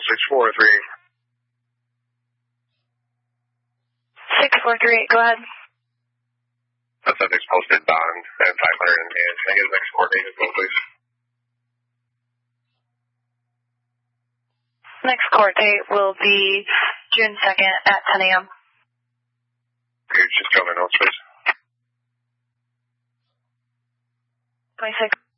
643. 643, go ahead. That's subject's posted bond at 500, and can I get the next court date as well, please? Next court date will be June 2nd at 10 a.m. Could you just tell my notes, please? 26.